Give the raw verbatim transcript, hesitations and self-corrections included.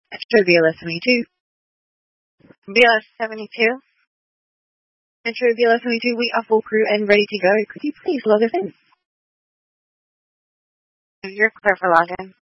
Metro B L S seventy-two. B L S seventy-two. Metro B L S seventy-two, we are full crew and ready to go. Could you please log us in? You're clear for login.